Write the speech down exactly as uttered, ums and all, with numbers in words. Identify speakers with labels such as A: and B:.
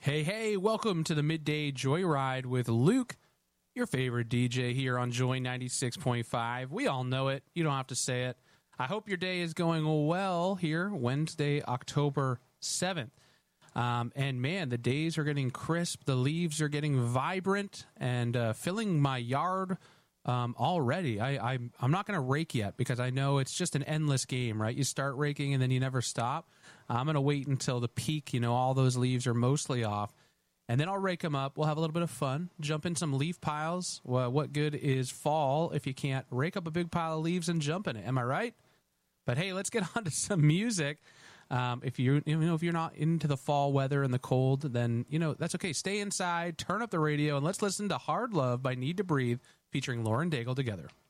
A: Hey, hey, welcome to the Midday Joyride with Luke, your favorite D J here on Joy ninety-six point five. We all know it. You don't have to say it. I hope your day is going well here, Wednesday, October seventh. Um, and man, the days are getting crisp. The leaves are getting vibrant and uh, filling my yard um, already. I, I'm, I'm not going to rake yet because I know it's just an endless game, right? You start raking and then you never stop. I'm going to wait until the peak, you know, all those leaves are mostly off. And then I'll rake them up. We'll have a little bit of fun. Jump in some leaf piles. Well, what good is fall if you can't rake up a big pile of leaves and jump in it? Am I right? But hey, let's get on to some music. Um, if you you know if you're not into the fall weather and the cold, then you know that's okay. Stay inside, turn up the radio, and let's listen to "Hard Love" by Need to Breathe, featuring Lauren Daigle together.